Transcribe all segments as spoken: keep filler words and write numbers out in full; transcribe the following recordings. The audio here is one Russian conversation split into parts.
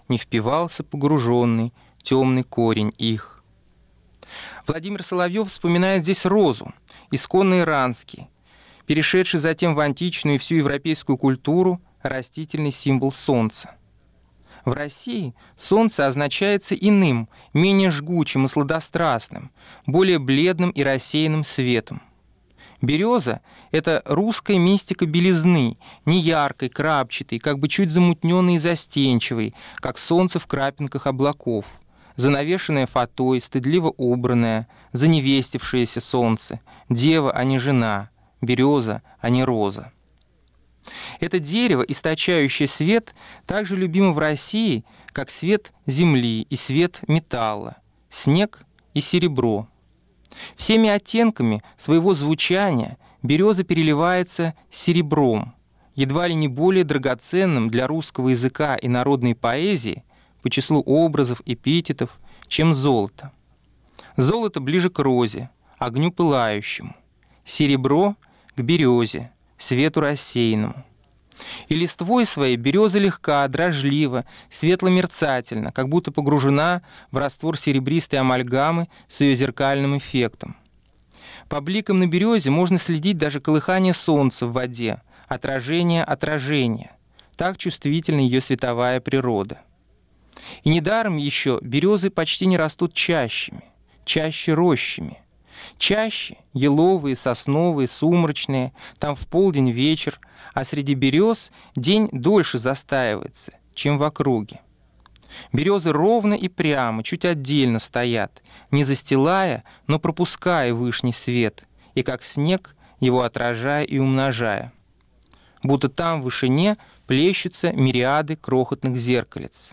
не впивался погруженный темный корень их. Владимир Соловьев вспоминает здесь розу, исконно иранский, перешедший затем в античную и всю европейскую культуру растительный символ солнца. В России солнце означается иным, менее жгучим и сладострастным, более бледным и рассеянным светом. Береза — это русская мистика белизны, не яркой, крапчатой, как бы чуть замутненной и застенчивой, как солнце в крапинках облаков, занавешенное фатой, стыдливо убранное, заневестившееся солнце, дева, а не жена, береза, а не роза. Это дерево, источающее свет, также любимо в России, как свет земли и свет металла, снег и серебро. Всеми оттенками своего звучания береза переливается серебром, едва ли не более драгоценным для русского языка и народной поэзии по числу образов, эпитетов, чем золото. Золото ближе к розе, огню пылающему, серебро — к березе, свету рассеянному. И листвой своей береза легка, дрожлива, светло-мерцательна, как будто погружена в раствор серебристой амальгамы с ее зеркальным эффектом. По бликам на березе можно следить даже колыхание солнца в воде, отражение отражения. Так чувствительна ее световая природа. И недаром еще березы почти не растут чащами, чаще рощами. Чаще еловые, сосновые, сумрачные, там в полдень вечер, а среди берез день дольше застаивается, чем в округе. Березы ровно и прямо, чуть отдельно стоят, не застилая, но пропуская вышний свет, и как снег его отражая и умножая. Будто там в вышине плещутся мириады крохотных зеркалец.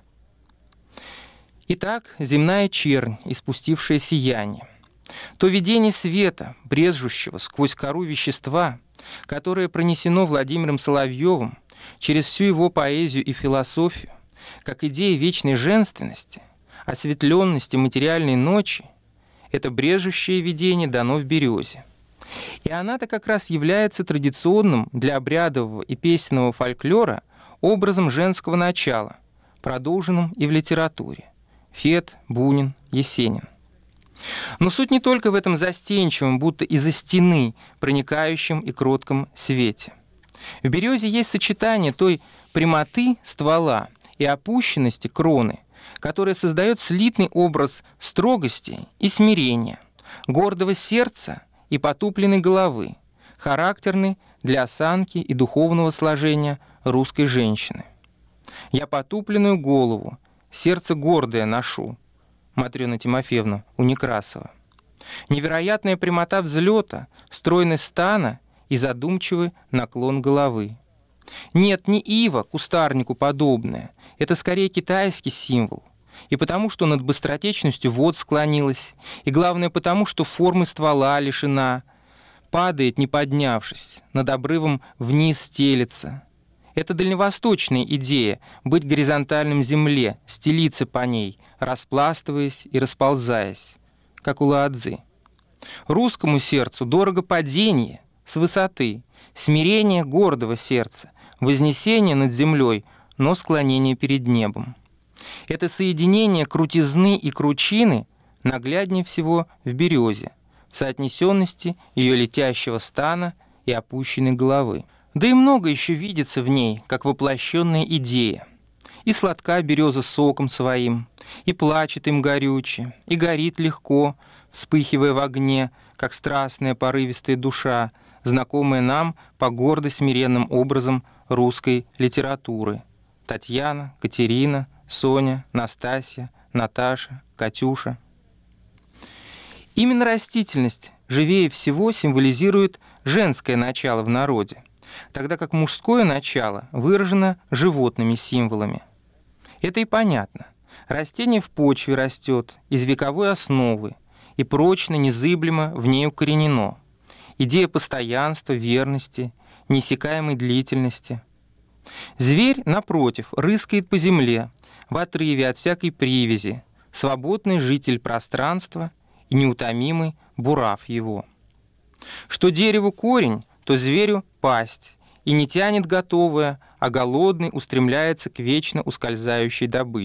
Итак, земная чернь, испустившая сияние. То видение света, брезжущего сквозь кору вещества, которое пронесено Владимиром Соловьевым через всю его поэзию и философию, как идея вечной женственности, осветленности материальной ночи, это брежущее видение дано в березе. И она-то как раз является традиционным для обрядового и песенного фольклора образом женского начала, продолженным и в литературе. Фет, Бунин, Есенин. Но суть не только в этом застенчивом, будто из-за стены, проникающем и кротком свете. В березе есть сочетание той прямоты ствола и опущенности кроны, которая создает слитный образ строгости и смирения, гордого сердца и потупленной головы, характерный для осанки и духовного сложения русской женщины. «Я потупленную голову, сердце гордое ношу», Матрёна Тимофеевна у Некрасова. Невероятная прямота взлета, стройность стана и задумчивый наклон головы. Нет, не ива, кустарнику подобная, это скорее китайский символ. И потому, что над быстротечностью вод склонилась, и главное потому, что формы ствола лишена, падает, не поднявшись, над обрывом вниз стелется. Это дальневосточная идея — быть горизонтальным земле, стелиться по ней, распластываясь и расползаясь, как у Лаотзы. Русскому сердцу дорого падение с высоты, смирение гордого сердца, вознесение над землей, но склонение перед небом. Это соединение крутизны и кручины нагляднее всего в березе, в соотнесенности ее летящего стана и опущенной головы. Да и много еще видится в ней, как воплощенная идея. И сладка береза соком своим, и плачет им горюче, и горит легко, вспыхивая в огне, как страстная порывистая душа, знакомая нам по гордо смиренным образом русской литературы. Татьяна, Катерина, Соня, Настасья, Наташа, Катюша. Именно растительность живее всего символизирует женское начало в народе, тогда как мужское начало выражено животными символами. Это и понятно. Растение в почве растет, из вековой основы, и прочно, незыблемо в ней укоренено. Идея постоянства, верности, неиссякаемой длительности. Зверь, напротив, рыскает по земле, в отрыве от всякой привязи, свободный житель пространства и неутомимый бурав его. Что дереву корень, то зверю пасть, и не тянет готовое, а голодный устремляется к вечно ускользающей добыче.